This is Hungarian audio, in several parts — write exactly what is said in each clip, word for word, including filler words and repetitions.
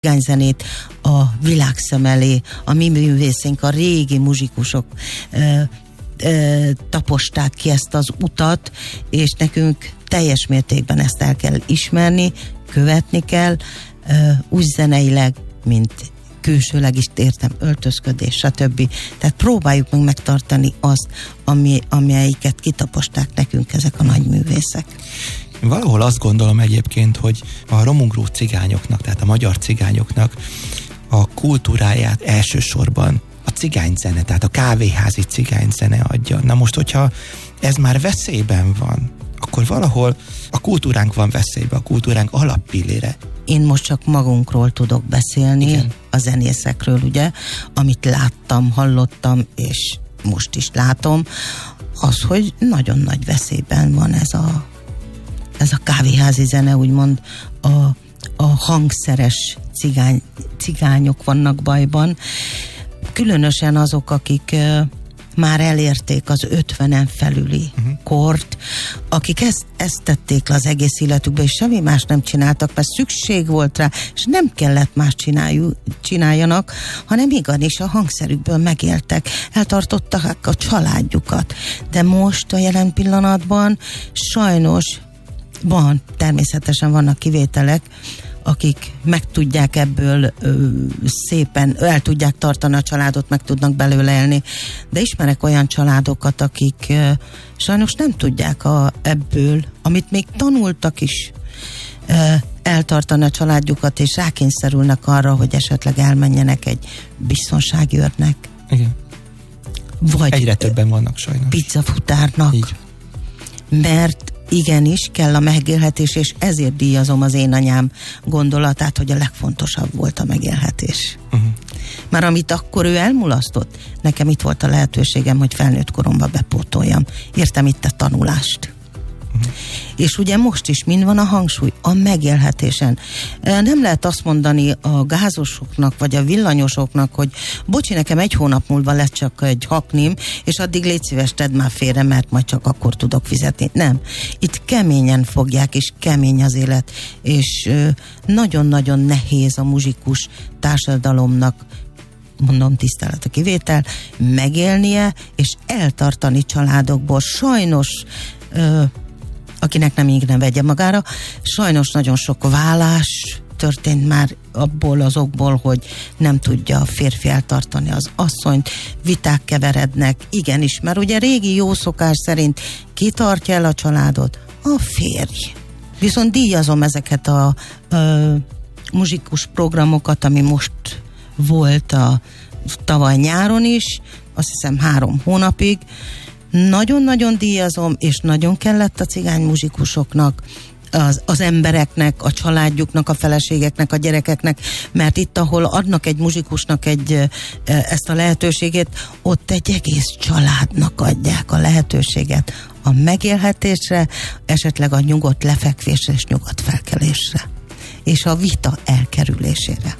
cigányzenét a világszem elé, a mi művészénk, a régi muzsikusok ö, ö, taposták ki ezt az utat, és nekünk teljes mértékben ezt el kell ismerni, követni kell, ö, úgy zeneileg, mint külsőleg is értem, öltözködés, stb. Tehát próbáljuk meg megtartani azt, ami, amelyiket kitaposták nekünk ezek a nagy művészek. Valahol azt gondolom egyébként, hogy a romungró cigányoknak, tehát a magyar cigányoknak a kultúráját elsősorban a cigányzene, tehát a kávéházi cigányzene adja. Na most, hogyha ez már veszélyben van, akkor valahol a kultúránk van veszélyben, a kultúránk alappillére. Én most csak magunkról tudok beszélni, igen, a zenészekről, ugye, amit láttam, hallottam, és most is látom, az, hogy nagyon nagy veszélyben van ez a ez a kávéházi zene, úgymond a, a hangszeres cigány, cigányok vannak bajban. Különösen azok, akik uh, már elérték az ötvenen felüli uh-huh. kort, akik ezt, ezt tették le az egész életükbe, és semmi más nem csináltak, mert szükség volt rá, és nem kellett más csináljuk, csináljanak, hanem igenis a hangszerükből megéltek, eltartották a családjukat. De most a jelen pillanatban sajnos van, természetesen vannak kivételek, akik meg tudják ebből ö, szépen, el tudják tartani a családot, meg tudnak belőle élni. De ismerek olyan családokat, akik ö, sajnos nem tudják a, ebből, amit még tanultak is, ö, eltartani a családjukat, és rákényszerülnek arra, hogy esetleg elmenjenek egy biztonsági őrnek. Igen. Vagy egyre többen vannak sajnos. Pizzafutárnak. Így. Mert igenis kell a megélhetés, és ezért díjazom az én anyám gondolatát, hogy a legfontosabb volt a megélhetés. Uh-huh. Már amit akkor ő elmulasztott, nekem itt volt a lehetőségem, hogy felnőtt koromba bepótoljam. Értem itt a tanulást. Uh-huh. És ugye most is mind van a hangsúly? A megélhetésen. Nem lehet azt mondani a gázosoknak, vagy a villanyosoknak, hogy bocsi, nekem egy hónap múlva lesz csak egy haknim, és addig légy szíves, tedd már félre, mert majd csak akkor tudok fizetni. Nem. Itt keményen fogják, és kemény az élet. És nagyon-nagyon nehéz a muzsikus társadalomnak, mondom, tisztelet a kivétel, megélnie, és eltartani családokból. Sajnos akinek nem így ne vegye magára. Sajnos nagyon sok vállás történt már abból az okból, hogy nem tudja a férfi eltartani az asszonyt, viták keverednek, igenis, mert ugye régi jó szokás szerint ki tartja el a családot? A férj. Viszont díjazom ezeket a, a muzsikus programokat, ami most volt a tavaly nyáron is, azt hiszem három hónapig, nagyon-nagyon díjazom, és nagyon kellett a cigány muzsikusoknak, az, az embereknek, a családjuknak, a feleségeknek, a gyerekeknek, mert itt, ahol adnak egy muzsikusnak egy, ezt a lehetőségét, ott egy egész családnak adják a lehetőséget a megélhetésre, esetleg a nyugodt lefekvésre és nyugodt felkelésre, és a vita elkerülésére.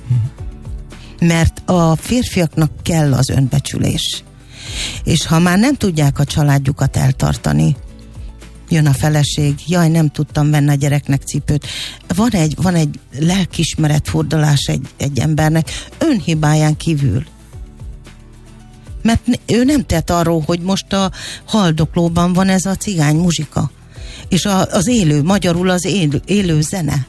Mert a férfiaknak kell az önbecsülés. És ha már nem tudják a családjukat eltartani, jön a feleség, jaj, nem tudtam venni a gyereknek cipőt. Van egy, van egy lelkiismeret furdalás egy, egy embernek önhibáján kívül. Mert ő nem tett arról, hogy most a haldoklóban van ez a cigány muzsika. És a, az élő, magyarul az élő, élő zene.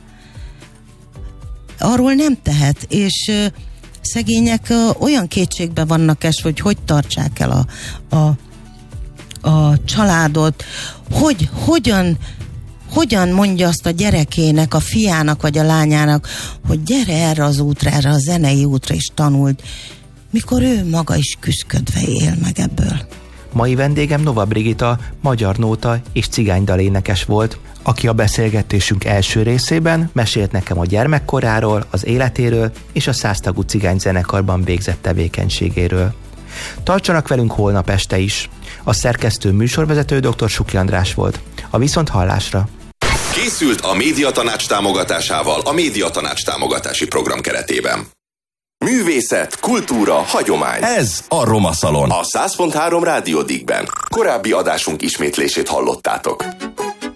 Arról nem tehet, és szegények uh, olyan kétségbe vannak es, hogy hogy tartsák el a, a, a családot, hogy hogyan, hogyan mondja azt a gyerekének, a fiának vagy a lányának, hogy gyere erre az útra, erre a zenei útra és tanuld, mikor ő maga is küszködve él meg ebből. Mai vendégem Nova Brigitta, magyar nóta és cigánydalénekes volt, aki a beszélgetésünk első részében mesélt nekem a gyermekkoráról, az életéről és a száztagú cigányzenekarban végzett tevékenységéről. Tartsanak velünk holnap este is. A szerkesztő műsorvezető dr. Suki András volt. A viszonthallásra. Készült a Médiatanács támogatásával a Médiatanács támogatási program keretében. Művészet, kultúra, hagyomány. Ez a Roma Szalon. A száz pont három Rádió Digben. Korábbi adásunk ismétlését hallottátok.